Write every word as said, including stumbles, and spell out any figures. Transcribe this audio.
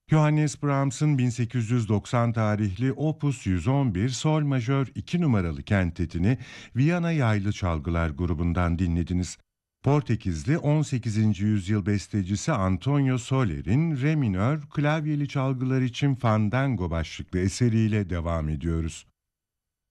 Johannes Brahms'ın bin sekiz yüz doksan tarihli Opus yüz on bir Sol majör iki numaralı kentetini Viyana Yaylı Çalgılar grubundan dinlediniz. Portekizli on sekizinci yüzyıl bestecisi Antonio Soler'in Re minör klavyeli çalgılar için Fandango başlıklı eseriyle devam ediyoruz.